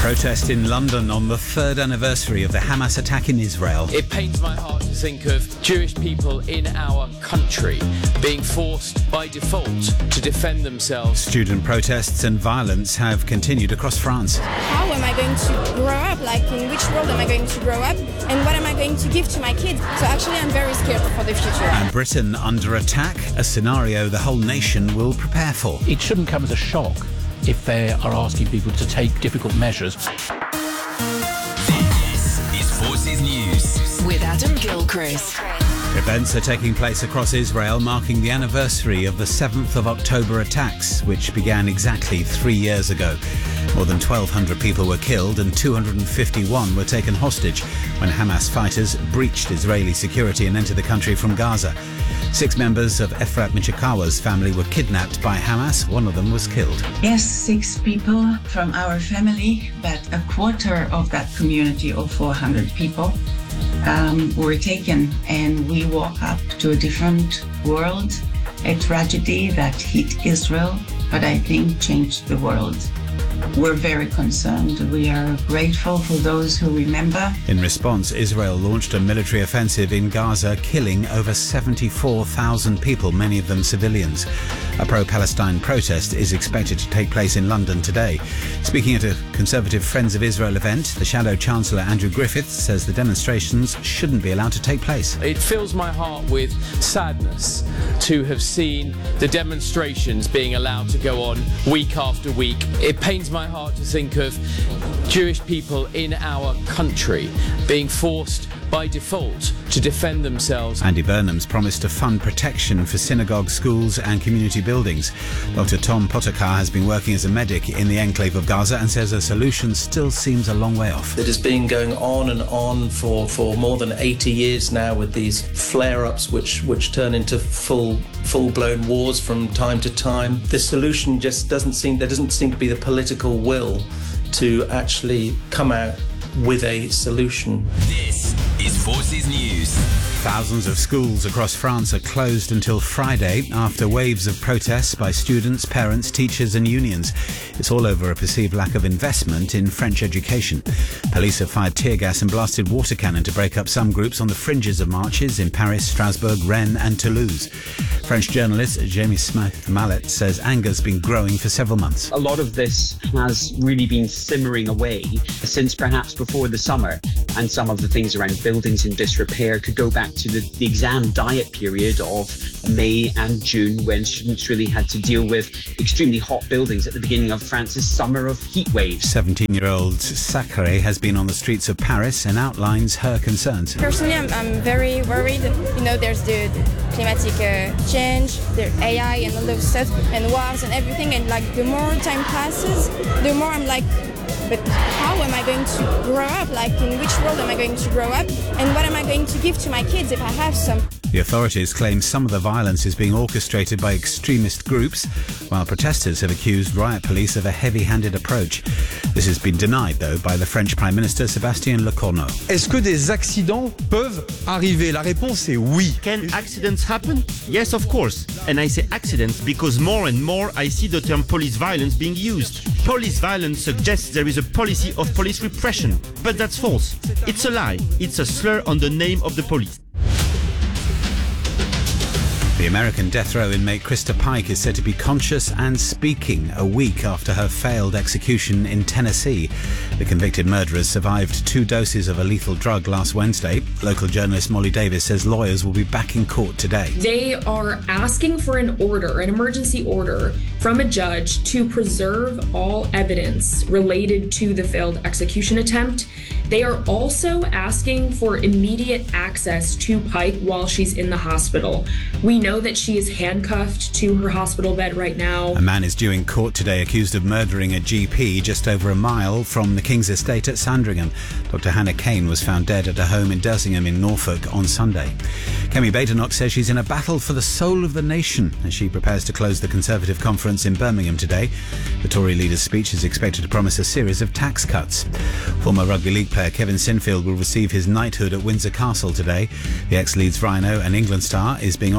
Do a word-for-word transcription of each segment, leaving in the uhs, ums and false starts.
Protest in London on the third anniversary of the Hamas attack in Israel. It pains my heart to think of Jewish people in our country being forced by default to defend themselves. Student protests and violence have continued across France. How am I going to grow up? Like, in which world am I going to grow up? And what am I going to give to my kids? So actually, I'm very scared for the future. And Britain under attack, a scenario the whole nation will prepare for. It shouldn't come as a shock if they are asking people to take difficult measures. This is Forces News with Adam Gilchrist. Events are taking place across Israel marking the anniversary of the seventh of October attacks, which began exactly three years ago. More than twelve hundred people were killed and two hundred fifty-one were taken hostage when Hamas fighters breached Israeli security and entered the country from Gaza. Six members of Efrat Michikawa's family were kidnapped by Hamas. One of them was killed. Yes, six people from our family, but a quarter of that community of four hundred people um, were taken, and we woke up to a different world, a tragedy that hit Israel, but I think changed the world. We're very concerned. We are grateful for those who remember. In response, Israel launched a military offensive in Gaza, killing over seventy-four thousand people, many of them civilians. A pro-Palestine protest is expected to take place in London today. Speaking at a Conservative Friends of Israel event, the Shadow Chancellor Andrew Griffiths says the demonstrations shouldn't be allowed to take place. It fills my heart with sadness to have seen the demonstrations being allowed to go on week after week. It pains my heart to think of Jewish people in our country being forced by default to defend themselves. Andy Burnham's promised to fund protection for synagogues, schools and community buildings. Doctor Tom Potokar has been working as a medic in the enclave of Gaza and says a solution still seems a long way off. It has been going on and on for, for more than eighty years now, with these flare-ups which, which turn into full, full-blown wars from time to time. The solution just doesn't seem, there doesn't seem to be the political will to actually come out with a solution. This is Forces News. Thousands of schools across France are closed until Friday after waves of protests by students, parents, teachers and unions. It's all over a perceived lack of investment in French education. Police have fired tear gas and blasted water cannon to break up some groups on the fringes of marches in Paris, Strasbourg, Rennes and Toulouse. French journalist Jamie Smith-Mallet says anger's been growing for several months. A lot of this has really been simmering away since perhaps before the summer, and some of the things around buildings in disrepair could go back to the, the exam diet period of May and June, when students really had to deal with extremely hot buildings at the beginning of France's summer of heat waves. seventeen-year-old Sacré has been on the streets of Paris and outlines her concerns. Personally, I'm, I'm very worried. You know, there's the climatic uh, change, the A I and all those stuff, and wars and everything, and like the more time passes, the more I'm like, but how am I going to grow up? Like, in which world am I going to grow up? And what am I going to give to my kids if I have some? The authorities claim some of the violence is being orchestrated by extremist groups, while protesters have accused riot police of a heavy-handed approach. This has been denied, though, by the French Prime Minister Sébastien Lecornu. Est-ce que des accidents peuvent arriver? La réponse est oui. Can accidents happen? Yes, of course. And I say accidents because more and more I see the term police violence being used. Police violence suggests there is a policy of police repression, but that's false. It's a lie. It's a slur on the name of the police. The American death row inmate Krista Pike is said to be conscious and speaking a week after her failed execution in Tennessee. The convicted murderers survived two doses of a lethal drug last Wednesday. Local journalist Molly Davis says lawyers will be back in court today. They are asking for an order, an emergency order from a judge to preserve all evidence related to the failed execution attempt. They are also asking for immediate access to Pike while she's in the hospital. We know that she is handcuffed to her hospital bed right now. A man is due in court today accused of murdering a G P just over a mile from the King's Estate at Sandringham. Doctor Hannah Kane was found dead at a home in Dersingham in Norfolk on Sunday. Kemi Badenoch says she's in a battle for the soul of the nation as she prepares to close the Conservative conference in Birmingham today. The Tory leader's speech is expected to promise a series of tax cuts. Former rugby league player Kevin Sinfield will receive his knighthood at Windsor Castle today. The ex-Leeds Rhino and England star is being honoured for his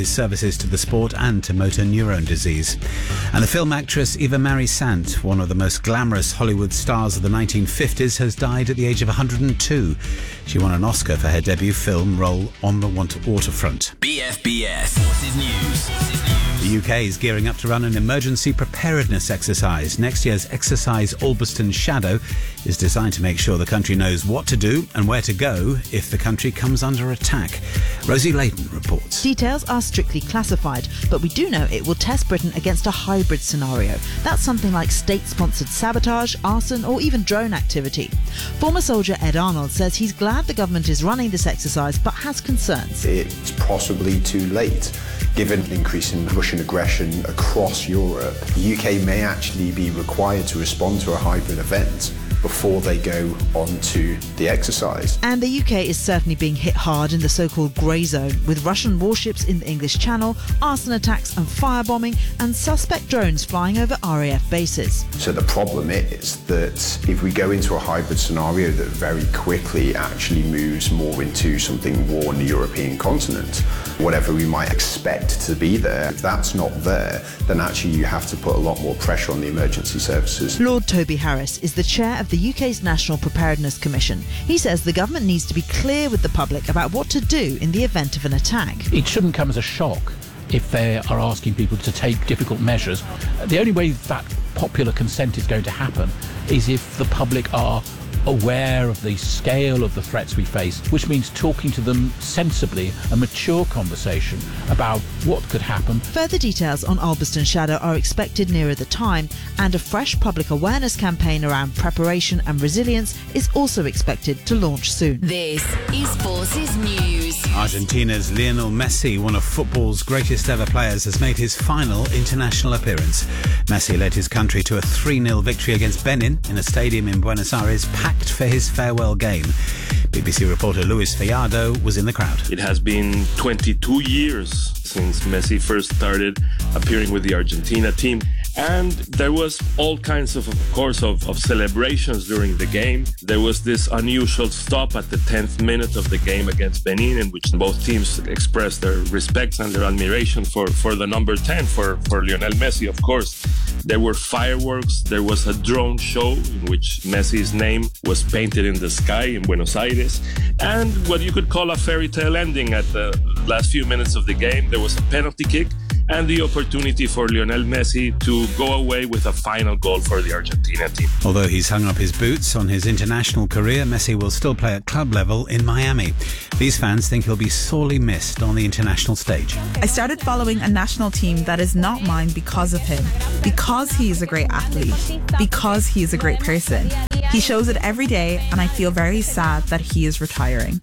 his services to the sport and to motor neurone disease. And the film actress Eva Marie Saint, one of the most glamorous Hollywood stars of the nineteen fifties, has died at the age of one hundred two. She won an Oscar for her debut film role On the Waterfront. B F B S Forces News. The U K is gearing up to run an emergency preparedness exercise. Next year's exercise Alberston Shadow is designed to make sure the country knows what to do and where to go if the country comes under attack. Rosie Layton reports. Details are strictly classified, but we do know it will test Britain against a hybrid scenario. That's something like state-sponsored sabotage, arson or even drone activity. Former soldier Ed Arnold says he's glad the government is running this exercise but has concerns. It's possibly too late. Given the increase in Russian aggression across Europe, the U K may actually be required to respond to a hybrid event before they go on to the exercise. And the U K is certainly being hit hard in the so-called grey zone, with Russian warships in the English Channel, arson attacks and firebombing, and suspect drones flying over R A F bases. So the problem is that if we go into a hybrid scenario that very quickly actually moves more into something war on the European continent, whatever we might expect to be there, if that's not there, then actually you have to put a lot more pressure on the emergency services. Lord Toby Harris is the chair of the U K's National Preparedness Commission. He says the government needs to be clear with the public about what to do in the event of an attack. It shouldn't come as a shock if they are asking people to take difficult measures. The only way that popular consent is going to happen is if the public are aware of the scale of the threats we face, which means talking to them sensibly, a mature conversation about what could happen. Further details on Alberston Shadow are expected nearer the time, and a fresh public awareness campaign around preparation and resilience is also expected to launch soon. This is Forces News. Argentina's Lionel Messi, one of football's greatest ever players, has made his final international appearance. Messi led his country to a three nil victory against Benin in a stadium in Buenos Aires packed for his farewell game. B B C reporter Luis Fiado was in the crowd. It has been twenty-two years since Messi first started appearing with the Argentina team. And there was all kinds of, of course, of, of celebrations during the game. There was this unusual stop at the tenth minute of the game against Benin, in which both teams expressed their respect and their admiration for, for the number ten, for, for Lionel Messi, of course. There were fireworks. There was a drone show in which Messi's name was painted in the sky in Buenos Aires. And what you could call a fairy tale ending at the last few minutes of the game. There was a penalty kick and the opportunity for Lionel Messi to go away with a final goal for the Argentina team. Although he's hung up his boots on his international career, Messi will still play at club level in Miami. These fans think he'll be sorely missed on the international stage. I started following a national team that is not mine because of him, because he is a great athlete, because he is a great person. He shows it every day, and I feel very sad that he is retiring.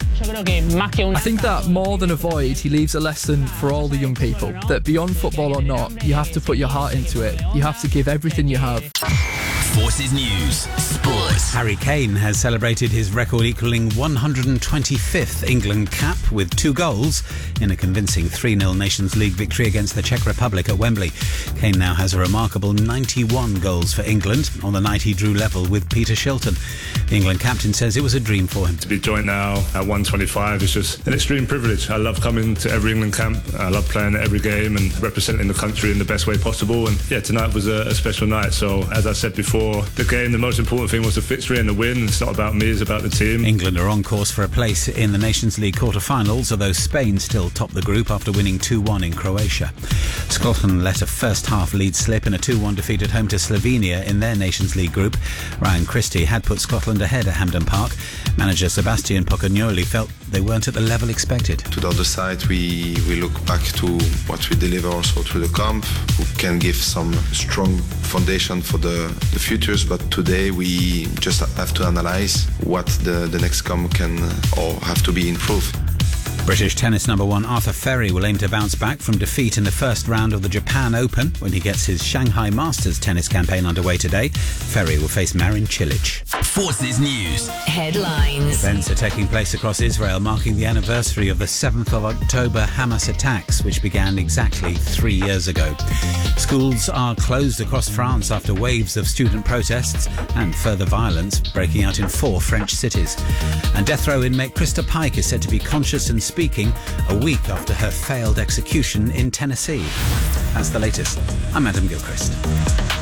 I think that more than a void, he leaves a lesson for all the young people, that beyond football or not, you have to put your heart into it. You have to give everything you have. Forces News Sports. Harry Kane has celebrated his record-equalling one hundred twenty-fifth England cap with two goals in a convincing three nil Nations League victory against the Czech Republic at Wembley. Kane now has a remarkable ninety-one goals for England. On the night he drew level with Peter Shilton. The England captain says it was a dream for him. To be joined now at one twenty-five is just an extreme privilege. I love coming to every England camp. I love playing at every game and representing the country in the best way possible. And yeah, tonight was a, a special night. So as I said before, the game, the most important thing was the victory and the win. It's not about me, it's about the team. England are on course for a place in the Nations League quarter-finals, although Spain still top the group after winning two one in Croatia. Scotland let a first-half lead slip in a two one defeat at home to Slovenia in their Nations League group. Ryan Christie had put Scotland ahead at Hampden Park. Manager Sebastian Pocagnoli felt they weren't at the level expected. To the other side, we, we look back to what we deliver also to the camp, who can give some strong foundation for the, the futures, but today we just have to analyze what the, the next camp can or have to be improved. British tennis number one Arthur Ferry will aim to bounce back from defeat in the first round of the Japan Open when he gets his Shanghai Masters tennis campaign underway today. Ferry will face Marin Cilic. Forces News Headlines. Events are taking place across Israel, marking the anniversary of the seventh of October Hamas attacks, which began exactly three years ago. Schools are closed across France after waves of student protests and further violence breaking out in four French cities. And death row inmate Krista Pike is said to be conscious and speaking a week after her failed execution in Tennessee. That's the latest. I'm Adam Gilchrist.